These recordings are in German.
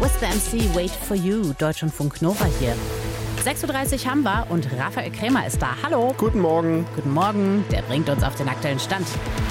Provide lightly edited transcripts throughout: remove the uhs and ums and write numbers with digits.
With the MC, Wait for You, Deutschlandfunk Nova hier. 6.30 Uhr haben wir und Raphael Krämer ist da. Hallo. Guten Morgen. Guten Morgen, der bringt uns auf den aktuellen Stand.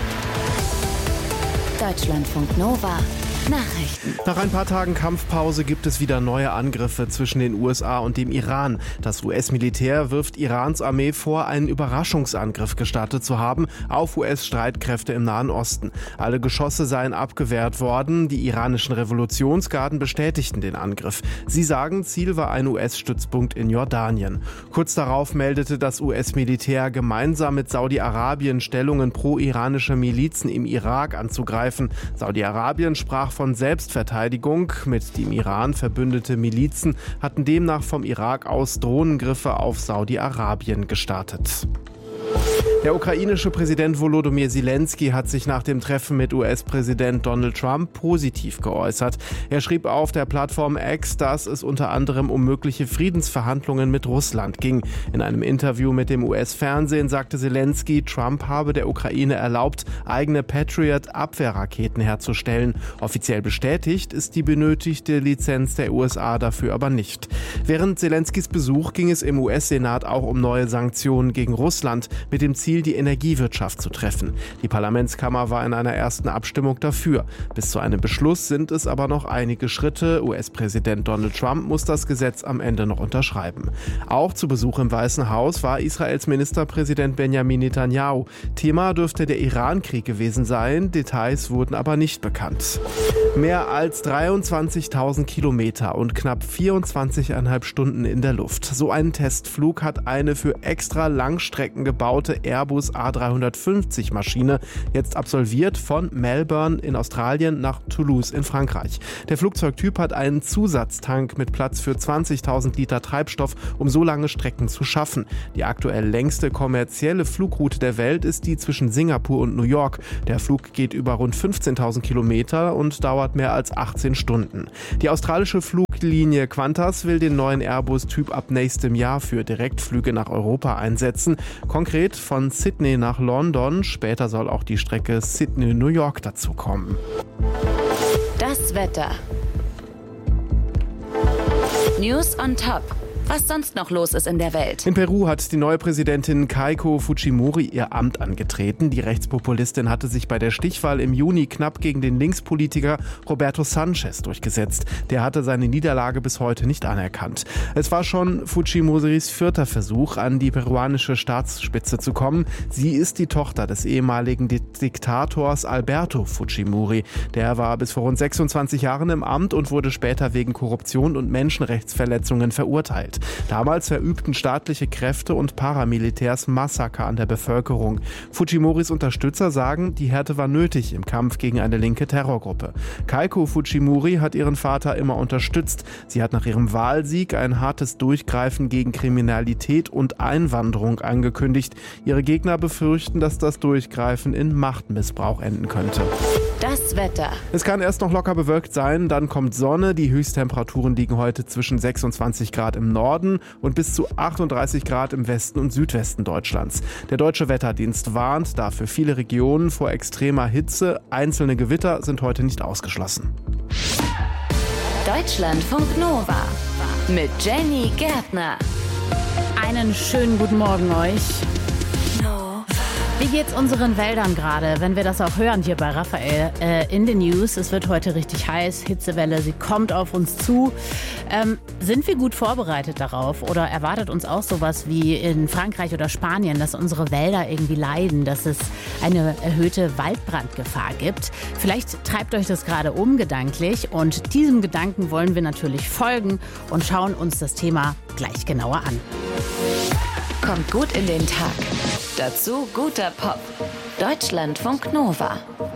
Deutschlandfunk Nova. Nachrichten. Nach ein paar Tagen Kampfpause gibt es wieder neue Angriffe zwischen den USA und dem Iran. Das US-Militär wirft Irans Armee vor, einen Überraschungsangriff gestartet zu haben auf US-Streitkräfte im Nahen Osten. Alle Geschosse seien abgewehrt worden. Die iranischen Revolutionsgarden bestätigten den Angriff. Sie sagen, Ziel war ein US-Stützpunkt in Jordanien. Kurz darauf meldete das US-Militär, gemeinsam mit Saudi-Arabien Stellungen pro-iranischer Milizen im Irak anzugreifen. Saudi-Arabien sprach von Selbstverteidigung. Mit dem Iran verbündete Milizen hatten demnach vom Irak aus Drohnengriffe auf Saudi-Arabien gestartet. Der ukrainische Präsident Volodymyr Zelensky hat sich nach dem Treffen mit US-Präsident Donald Trump positiv geäußert. Er schrieb auf der Plattform X, dass es unter anderem um mögliche Friedensverhandlungen mit Russland ging. In einem Interview mit dem US-Fernsehen sagte Zelensky, Trump habe der Ukraine erlaubt, eigene Patriot-Abwehrraketen herzustellen. Offiziell bestätigt ist die benötigte Lizenz der USA dafür aber nicht. Während Zelenskys Besuch ging es im US-Senat auch um neue Sanktionen gegen Russland, mit dem Ziel, die Energiewirtschaft zu treffen. Die Parlamentskammer war in einer ersten Abstimmung dafür. Bis zu einem Beschluss sind es aber noch einige Schritte. US-Präsident Donald Trump muss das Gesetz am Ende noch unterschreiben. Auch zu Besuch im Weißen Haus war Israels Ministerpräsident Benjamin Netanyahu. Thema dürfte der Iran-Krieg gewesen sein. Details wurden aber nicht bekannt. Mehr als 23.000 Kilometer und knapp 24,5 Stunden in der Luft. So einen Testflug hat eine für extra Langstrecken gebaute Airbus A350 Maschine jetzt absolviert von Melbourne in Australien nach Toulouse in Frankreich. Der Flugzeugtyp hat einen Zusatztank mit Platz für 20.000 Liter Treibstoff, um so lange Strecken zu schaffen. Die aktuell längste kommerzielle Flugroute der Welt ist die zwischen Singapur und New York. Der Flug geht über rund 15.000 Kilometer und dauert mehr als 18 Stunden. Die australische Fluglinie Qantas will den neuen Airbus-Typ ab nächstem Jahr für Direktflüge nach Europa einsetzen. Konkret von Sydney nach London. Später soll auch die Strecke Sydney-New York dazukommen. Das Wetter. News on Top. Was sonst noch los ist in der Welt. In Peru hat die neue Präsidentin Keiko Fujimori ihr Amt angetreten. Die Rechtspopulistin hatte sich bei der Stichwahl im Juni knapp gegen den Linkspolitiker Roberto Sanchez durchgesetzt. Der hatte seine Niederlage bis heute nicht anerkannt. Es war schon Fujimoris 4. Versuch, an die peruanische Staatsspitze zu kommen. Sie ist die Tochter des ehemaligen Diktators Alberto Fujimori. Der war bis vor rund 26 Jahren im Amt und wurde später wegen Korruption und Menschenrechtsverletzungen verurteilt. Damals verübten staatliche Kräfte und Paramilitärs Massaker an der Bevölkerung. Fujimoris Unterstützer sagen, die Härte war nötig im Kampf gegen eine linke Terrorgruppe. Keiko Fujimori hat ihren Vater immer unterstützt. Sie hat nach ihrem Wahlsieg ein hartes Durchgreifen gegen Kriminalität und Einwanderung angekündigt. Ihre Gegner befürchten, dass das Durchgreifen in Machtmissbrauch enden könnte. Das Wetter. Es kann erst noch locker bewölkt sein, dann kommt Sonne. Die Höchsttemperaturen liegen heute zwischen 26 Grad im Norden und bis zu 38 Grad im Westen und Südwesten Deutschlands. Der Deutsche Wetterdienst warnt dafür viele Regionen vor extremer Hitze. Einzelne Gewitter sind heute nicht ausgeschlossen. Deutschlandfunk Nova mit Jenny Gärtner. Einen schönen guten Morgen euch. Wie geht's unseren Wäldern gerade, wenn wir das auch hören hier bei Raphael in den News? Es wird heute richtig heiß, Hitzewelle, sie kommt auf uns zu. Sind wir gut vorbereitet darauf oder erwartet uns auch sowas wie in Frankreich oder Spanien, dass unsere Wälder irgendwie leiden, dass es eine erhöhte Waldbrandgefahr gibt? Vielleicht treibt euch das gerade um gedanklich und diesem Gedanken wollen wir natürlich folgen und schauen uns das Thema gleich genauer an. Kommt gut in den Tag. Dazu guter Pop. Deutschlandfunk Nova.